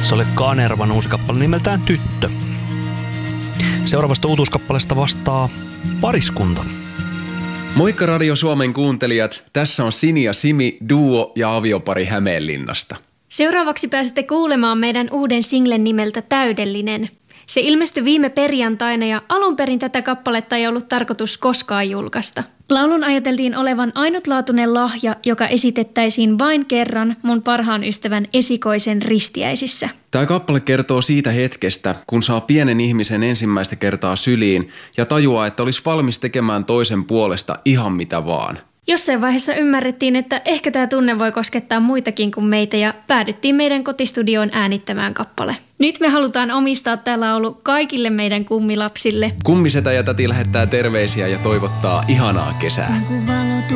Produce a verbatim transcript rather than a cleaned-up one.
Se oli Kanervan uusi kappale nimeltään Tyttö. Seuraavasta uutuuskappaleesta vastaa pariskunta. Moikka Radio Suomen kuuntelijat, tässä on Sini ja Simi, duo ja aviopari Hämeenlinnasta. Seuraavaksi pääsette kuulemaan meidän uuden singlen nimeltä Täydellinen. Se ilmestyi viime perjantaina ja alun perin tätä kappaletta ei ollut tarkoitus koskaan julkaista. Laulun ajateltiin olevan ainutlaatuinen lahja, joka esitettäisiin vain kerran mun parhaan ystävän esikoisen ristiäisissä. Tämä kappale kertoo siitä hetkestä, kun saa pienen ihmisen ensimmäistä kertaa syliin ja tajuaa, että olisi valmis tekemään toisen puolesta ihan mitä vaan. Jossain vaiheessa ymmärrettiin, että ehkä tämä tunne voi koskettaa muitakin kuin meitä ja päädyttiin meidän kotistudioon äänittämään kappale. Nyt me halutaan omistaa tämä laulu kaikille meidän kummilapsille. Kummisetä ja täti lähettää terveisiä ja toivottaa ihanaa kesää.